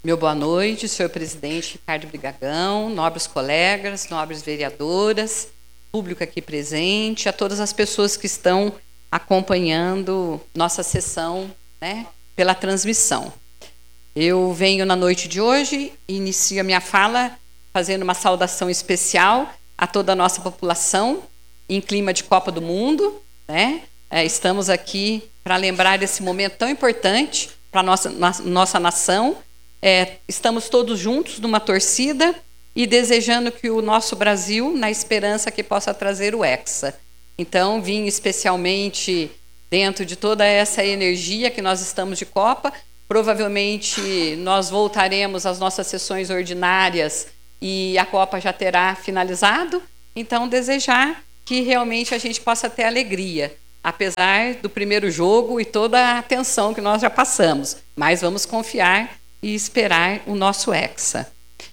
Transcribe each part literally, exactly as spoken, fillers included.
Meu boa noite, senhor presidente Ricardo Brigagão, nobres colegas, nobres vereadoras, público aqui presente, a todas as pessoas que estão acompanhando nossa sessão, né, pela transmissão. Eu venho na noite de hoje e inicio a minha fala fazendo uma saudação especial a toda a nossa população em clima de Copa do Mundo, né? É, estamos aqui para lembrar desse momento tão importante para a nossa, na, nossa nação. É, estamos todos juntos numa torcida e desejando que o nosso Brasil, na esperança que possa trazer o Hexa. Então, vim especialmente dentro de toda essa energia que nós estamos de Copa. Provavelmente nós voltaremos às nossas sessões ordinárias e a Copa já terá finalizado. Então, desejar que realmente a gente possa ter alegria, apesar do primeiro jogo e toda a tensão que nós já passamos. Mas vamos confiar e esperar o nosso Hexa.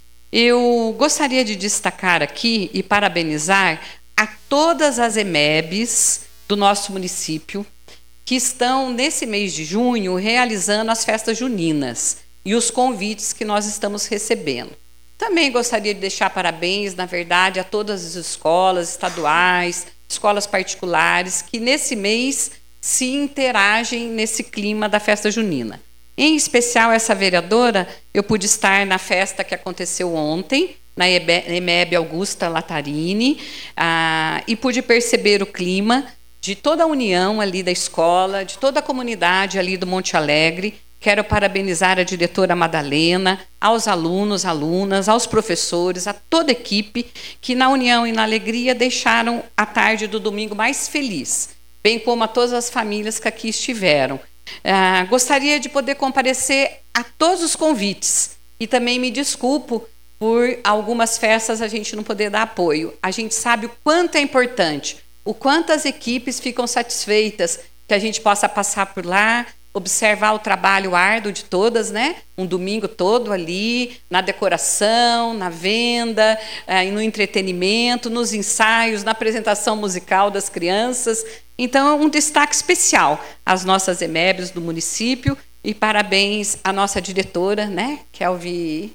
Eu gostaria de destacar aqui e parabenizar a todas as E M E Bs do nosso município que estão, nesse mês de junho, realizando as festas juninas e os convites que nós estamos recebendo. Também gostaria de deixar parabéns, na verdade, a todas as escolas estaduais, escolas particulares, que nesse mês se interagem nesse clima da festa junina. Em especial, essa vereadora, eu pude estar na festa que aconteceu ontem, na E M E B Augusta Latarini, ah, e pude perceber o clima de toda a união ali da escola, de toda a comunidade ali do Monte Alegre. Quero parabenizar a diretora Madalena, aos alunos, alunas, aos professores, a toda a equipe que na união e na alegria deixaram a tarde do domingo mais feliz, bem como a todas as famílias que aqui estiveram. Ah, gostaria de poder comparecer a todos os convites e também me desculpo por algumas festas a gente não poder dar apoio. A gente sabe o quanto é importante, o quanto as equipes ficam satisfeitas que a gente possa passar por lá, observar o trabalho árduo de todas, né? Um domingo todo ali, na decoração, na venda, eh, no entretenimento, nos ensaios, na apresentação musical das crianças. Então, um destaque especial às nossas E M E Bs do município e parabéns à nossa diretora, né? Kelvi...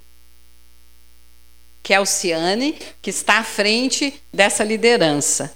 Kelciane, que está à frente dessa liderança.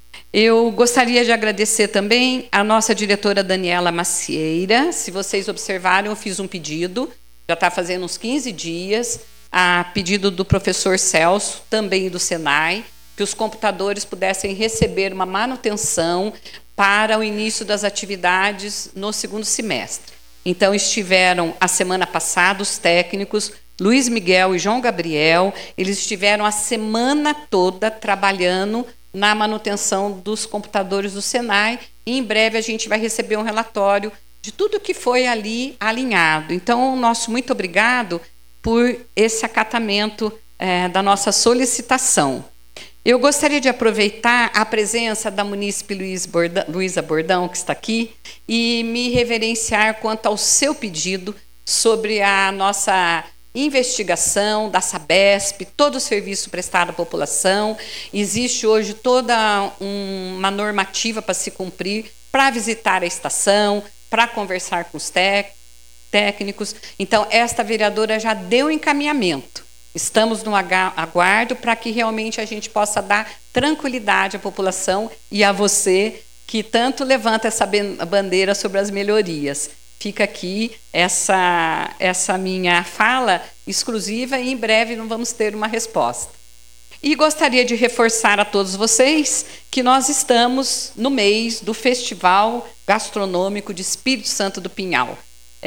Eu gostaria de agradecer também a nossa diretora Daniela Macieira. Se vocês observaram, eu fiz um pedido, já está fazendo uns quinze dias, a pedido do professor Celso, também do Senai, que os computadores pudessem receber uma manutenção para o início das atividades no segundo semestre. Então, estiveram a semana passada os técnicos, Luiz Miguel e João Gabriel, eles estiveram a semana toda trabalhando na manutenção dos computadores do Senai, e em breve a gente vai receber um relatório de tudo que foi ali alinhado. Então, nosso muito obrigado por esse acatamento é, da nossa solicitação. Eu gostaria de aproveitar a presença da munícipe Luiz Bordão, Luísa Bordão, que está aqui, e me reverenciar quanto ao seu pedido sobre a nossa investigação da Sabesp, todo o serviço prestado à população. Existe hoje toda um, uma normativa para se cumprir, para visitar a estação, para conversar com os tec, técnicos. Então, esta vereadora já deu encaminhamento. Estamos no aguardo para que realmente a gente possa dar tranquilidade à população e a você que tanto levanta essa bandeira sobre as melhorias. Fica aqui essa, essa minha fala exclusiva e em breve não vamos ter uma resposta. E gostaria de reforçar a todos vocês que nós estamos no mês do Festival Gastronômico de Espírito Santo do Pinhal.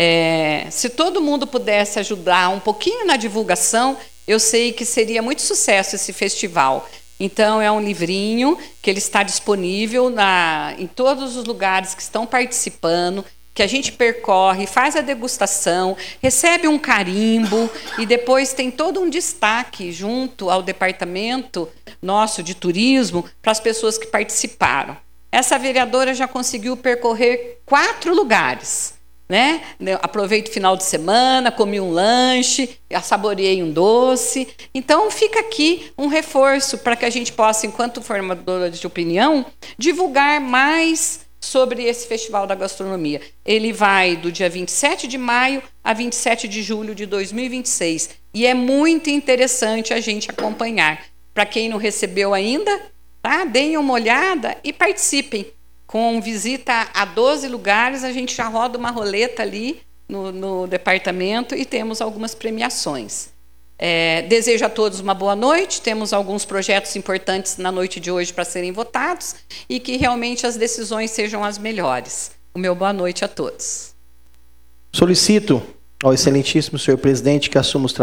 É, se todo mundo pudesse ajudar um pouquinho na divulgação, eu sei que seria muito sucesso esse festival. Então, é um livrinho que ele está disponível na, em todos os lugares que estão participando, que a gente percorre, faz a degustação, recebe um carimbo e depois tem todo um destaque junto ao departamento nosso de turismo para as pessoas que participaram. Essa vereadora já conseguiu percorrer quatro lugares, né? Aproveito o final de semana, comi um lanche, saboreei um doce. Então, fica aqui um reforço para que a gente possa, enquanto formadora de opinião, divulgar mais sobre esse Festival da Gastronomia. Ele vai do dia vinte e sete de maio a vinte e sete de julho de dois mil e vinte e seis. E é muito interessante a gente acompanhar. Para quem não recebeu ainda, tá? Deem uma olhada e participem. Com visita a doze lugares, a gente já roda uma roleta ali no, no departamento e temos algumas premiações. É, desejo a todos uma boa noite. Temos alguns projetos importantes na noite de hoje para serem votados e que realmente as decisões sejam as melhores. O meu boa noite a todos. Solicito ao excelentíssimo senhor presidente que assuma os